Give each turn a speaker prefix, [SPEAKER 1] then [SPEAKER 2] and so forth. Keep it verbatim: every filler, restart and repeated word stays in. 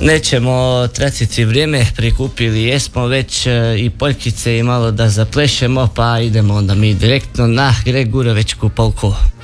[SPEAKER 1] Nećemo tratiti vrijeme, prikupili jesmo već i poljkice i malo da zaplešemo, pa idemo onda mi direktno na Gregurovićku polku.